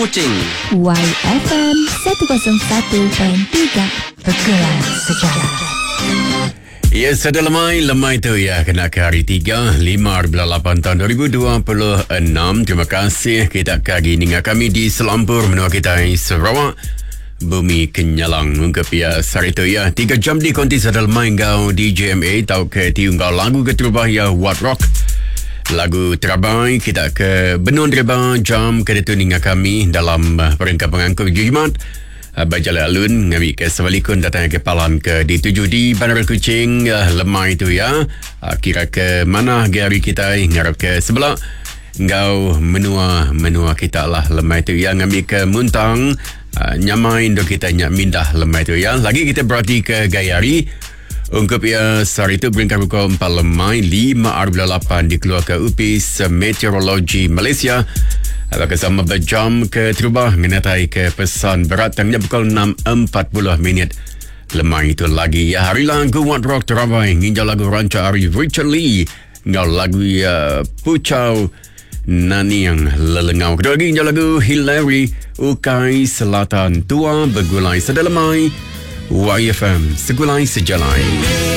Kuching. YFM 101.3 Bergerak Sejarah. Ya, sudah lemai tu ya. Kena ke hari 3, 5/8 tahun 2026. Terima kasih kita kagi dengan kami di Selampur menua kita Sarawak. Bumi Kenyalang ungkap ya sari tu ya. 3 jam di konti sudah lemai kau di JMA. Tahu ke tiungkau lagu keterubah ya What Rock. Lagu terabai kita ke Benun Reba jam kedua dengan kami dalam peringkat pengangkut Jumat. Bajala alun ngami ke Sebalikun datang ke Palan ke D7 di Bandar Kuching. Lemai tu ya. Kira ke mana hari kita ngarap ke sebelah. Ngau menua kita lah lemai tu ya. Ngami ke Muntang. Nyamai do kita nyak mindah lemai tu ya. Lagi kita berarti ke Gayari. Ungkap ya sehari itu peringkat pukul 4 lemai 5/8 dikeluarkan UPIS Meteorologi Malaysia. Bersama berjam ke terubah menyertai ke pesan berat tangnya pukul 6:40. Lemai itu lagi ya hari lagu What Rock terabai nginjau lagu ranca Ari Richard Lee ngau lagu ya Pucau Nani yang lelengau. Kedua lagi nginjau lagu Hillary Ukai Selatan Tua bergulai sedalamai YFM Segulai Sejalai.